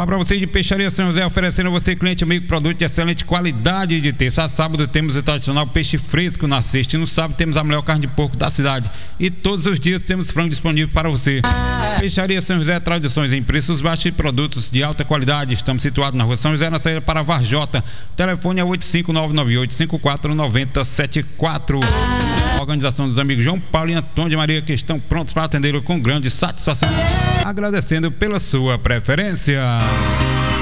Falar para você de Peixaria São José, oferecendo a você, cliente amigo, produto de excelente qualidade. De terça a sábado temos o tradicional peixe fresco na sexta, e no sábado temos a melhor carne de porco da cidade, e todos os dias temos frango disponível para você. Peixaria São José, tradições em preços baixos e produtos de alta qualidade. Estamos situados na rua São José, na saída para Varjota. O telefone é 85998549074. A organização dos amigos João Paulo e Antônio de Maria, que estão prontos para atendê-lo com grande satisfação, agradecendo pela sua preferência.